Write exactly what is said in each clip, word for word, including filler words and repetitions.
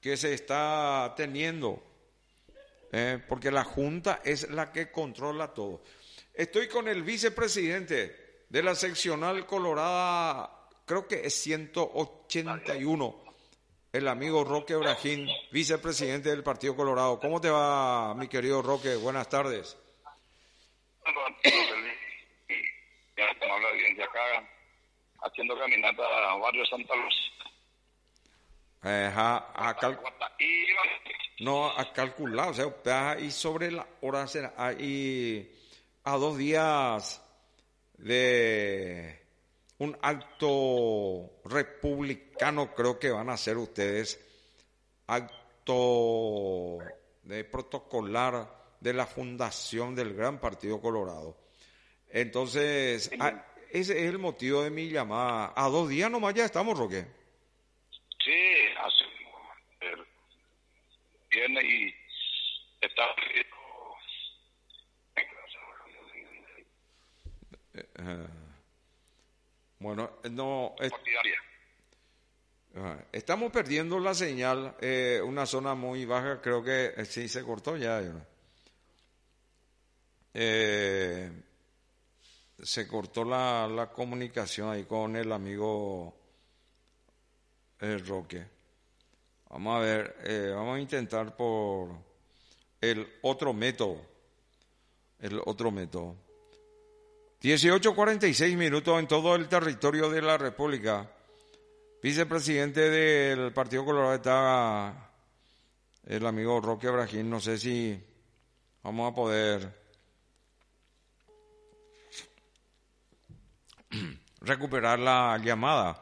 que se está teniendo, eh, porque la Junta es la que controla todo. Estoy con el vicepresidente de la seccional Colorada, creo que es ciento ochenta y uno, el amigo Roque Brajín, vicepresidente del Partido Colorado. ¿Cómo te va, mi querido Roque? Buenas tardes. Como habla bien de acá, haciendo caminata a barrio Santa Luz. Ajá, a cal... No, a calcular, o sea, y sobre la hora será ahí a dos días de un acto republicano, creo que van a hacer ustedes, acto de protocolar de la fundación del Gran Partido Colorado. Entonces, sí, a, ese es el motivo de mi llamada. A dos días nomás ya estamos, Roque. Sí, así viene y está uh, bueno, no es, uh, estamos perdiendo la señal, eh, una zona muy baja, creo que eh, sí se cortó ya. Eh, se cortó la, la comunicación ahí con el amigo el Roque. Vamos a ver, eh, vamos a intentar por el otro método, el otro método. dieciocho cuarenta y seis minutos en todo el territorio de la República. Vicepresidente del Partido Colorado está el amigo Roque Brajín. No sé si vamos a poder recuperar la llamada.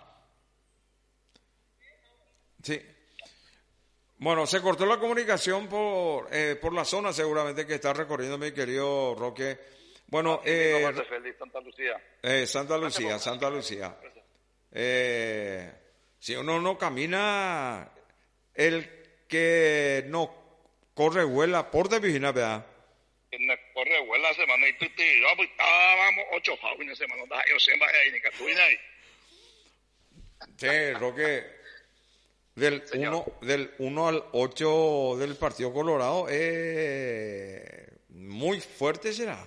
Sí. Bueno, se cortó la comunicación por eh, por la zona seguramente que está recorriendo mi querido Roque. Bueno, eh, Santa Lucía. Eh, Santa Lucía, Santa Lucía. Eh, si uno no camina, el que no corre vuela por de vigina, ¿verdad? No corre vuela semana y tú te vamos vamos ocho fines semana, yo siempre ahí ni catuina ahí. Sí, Roque. Del uno del uno al ocho del Partido Colorado, eh, muy fuerte será.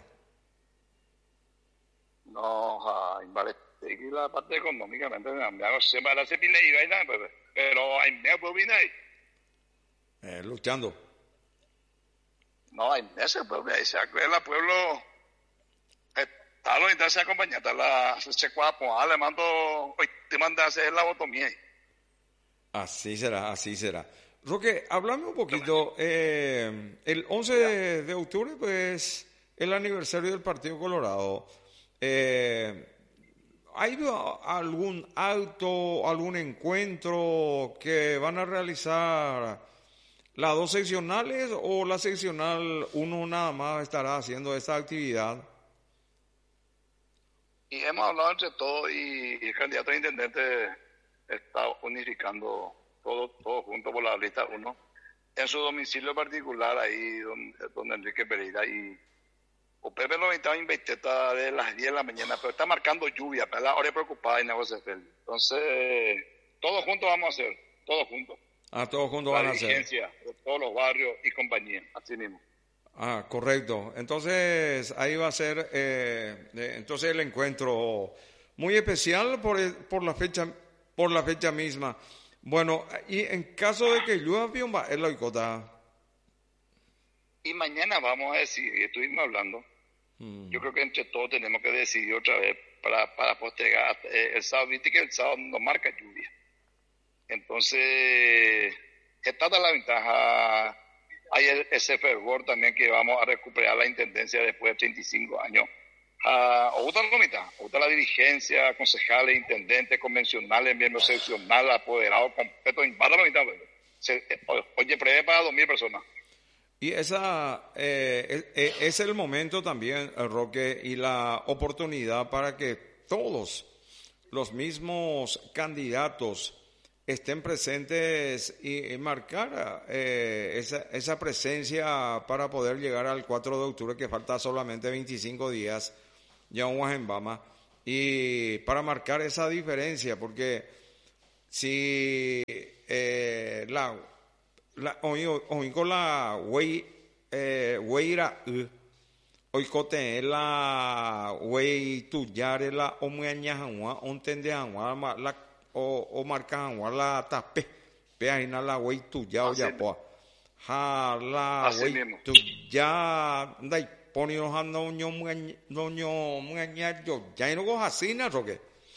No, vale, la parte económicamente me hago siempre la cepilla y vaina, pero hay me puedo venir ahí. Eh, luchando. No, hay meses, pues, ahí se acuerda, pueblo, está lo intensa acompañada, la se cuapo, le mando, hoy te manda a hacer la botomía ahí. Así será, así será. Roque, háblame un poquito. Eh, el once de, de octubre, pues, el aniversario del Partido Colorado. Eh, ¿Hay algún acto, algún encuentro que van a realizar las dos seccionales o la seccional uno nada más estará haciendo esta actividad? Y hemos hablado entre todos y el candidato a intendente está unificando todo, todo junto por la lista uno en su domicilio particular ahí donde, donde Enrique Pereira y o Pepe lo estaba en Beiteta de las diez de la mañana, pero está marcando lluvia, pero la hora preocupada y negocio feliz. Entonces, todos juntos vamos a hacer, todos juntos. Ah, todos juntos van a hacer. La dirigencia de todos los barrios y compañía, así mismo. Ah, correcto. Entonces, ahí va a ser eh, eh, entonces el encuentro muy especial por, el, por la fecha por la fecha misma. Bueno, y en caso de que llueva, es la icota. Y mañana vamos a decir, estuvimos hablando, mm. yo creo que entre todos tenemos que decidir otra vez para, para postergar eh, el sábado. Viste que el sábado nos marca lluvia. Entonces, esta es la ventaja. Hay ese fervor también que vamos a recuperar la intendencia después de treinta y cinco años. Uh, o gusta la comité, o gusta la dirigencia, concejales, intendentes, convencionales, miembros seccionales, apoderados, completos, invada la mitad. Oye, prevé para dos mil personas. Y esa eh, es, es el momento también, Roque, y la oportunidad para que todos los mismos candidatos estén presentes y, y marcar eh, esa, esa presencia para poder llegar al cuatro de octubre, que falta solamente veinticinco días. Ya un Guajembama, y para marcar esa diferencia, porque si eh, la la hoy hoy con la wey eh weira hoy cote la wey tuyare la omuaña hanwa ontende hanwa la o o marca hanwa la tape pe ahí na la wey tuya o ya po ha la wey tuya ndai ponio hano ño no ño muaña yo ya no go asina roque.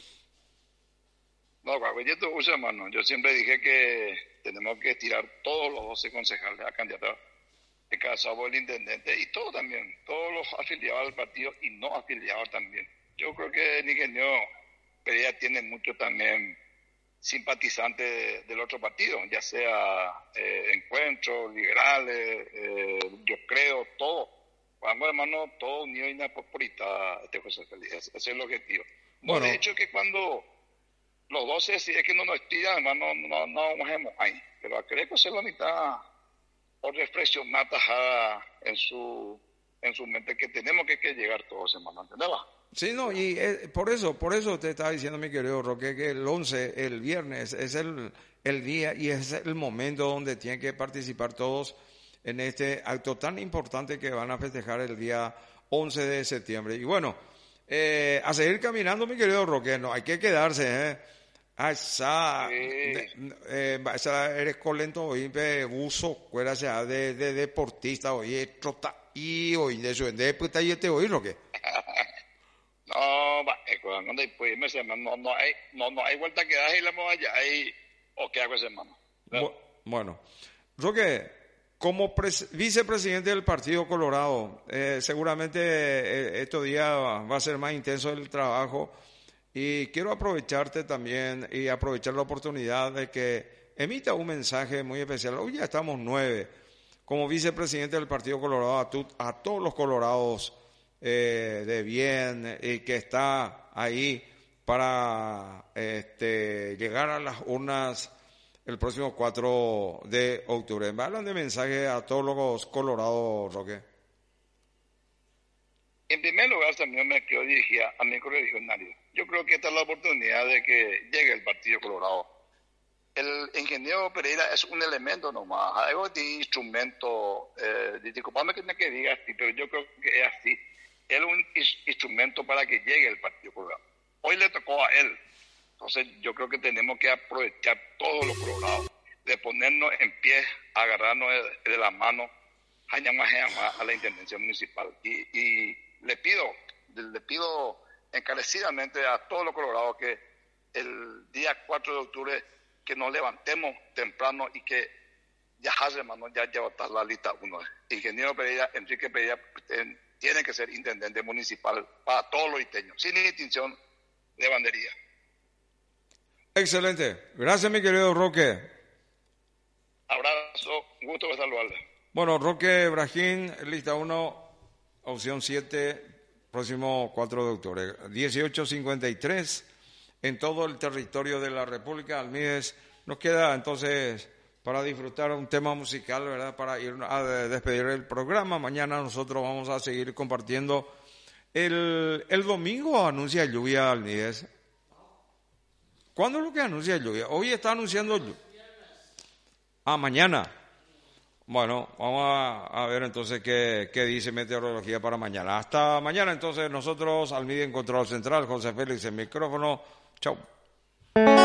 No, Guagüeyito usa, hermano. Yo siempre dije que tenemos que tirar todos los doce concejales a candidatos encabezados por el intendente y todos también, todos los afiliados al partido y no afiliados también. Yo creo que el ingeniero Pereira tiene muchos también simpatizantes de, del otro partido, ya sea eh, encuentros, liberales, eh, yo creo, todo. Vamos, hermano, todo unido y inapoporita, este José Félix. Ese es el objetivo. No, bueno. De hecho, que cuando los doce, si es que no nos tiran, hermano, no, no, no vamos ahí. Pero creo que se lo necesita por reflexionar tajada en su, en su mente que tenemos que, que llegar todos, hermano, ¿entendés? Sí, no, y eh, por eso, por eso te estaba diciendo, mi querido Roque, que el once, el viernes, es el, el día y es el momento donde tienen que participar todos en este acto tan importante que van a festejar el día once de septiembre. Y bueno, eh, a seguir caminando, mi querido Roque, no hay que quedarse, ¿eh? Ah, esa, sí. eh, esa eres colento hoy, buzo, fuera sea de, de deportista hoy, trota y hoy de su de puta y este hoy, Roque. No, va, cuando después me no, no hay, no, no hay vuelta que dar y la moda allá, hay, o qué hago ese hermano. Bueno, Roque, como pres- vicepresidente del Partido Colorado, eh, seguramente eh, estos días va a ser más intenso el trabajo. Y quiero aprovecharte también y aprovechar la oportunidad de que emita un mensaje muy especial. Hoy ya estamos nueve. Como vicepresidente del Partido Colorado, a, tu, a todos los colorados eh, de bien y que está ahí para este, llegar a las urnas el próximo cuatro de octubre. ¿Me hablan de mensaje a todos los colorados, Roque? En primer lugar, también me quiero dirigir a mi correligionario. Yo creo que esta es la oportunidad de que llegue el Partido Colorado. El ingeniero Pereira es un elemento nomás, algo de instrumento, eh, disculpame que me que diga así, pero yo creo que es así. Él es un instrumento para que llegue el Partido Colorado. Hoy le tocó a él. Entonces yo creo que tenemos que aprovechar todos los colorados, de ponernos en pie, agarrarnos de, de la mano, a la Intendencia Municipal. Y, y le pido, le pido encarecidamente a todos los colorados que el día cuatro de octubre que nos levantemos temprano y que ya, hermano, ya lleva la lista uno. Ingeniero Pereira, Enrique Pereira, tiene que ser intendente municipal para todos los iteños, sin distinción de bandería. Excelente. Gracias, mi querido Roque. Abrazo, gusto de saludarle. Bueno, Roque Brajín, lista uno, opción siete, próximo cuatro de octubre, dieciocho cincuenta y tres, en todo el territorio de la República. Almides, nos queda entonces para disfrutar un tema musical, ¿verdad? Para ir a despedir el programa. Mañana nosotros vamos a seguir compartiendo. El, el domingo anuncia lluvia, Almides. ¿Cuándo es lo que anuncia lluvia? Hoy está anunciando lluvia. Ah, mañana. Bueno, vamos a, a ver entonces qué, qué dice meteorología para mañana. Hasta mañana entonces nosotros, Almide en Control Central, José Félix en micrófono. Chau.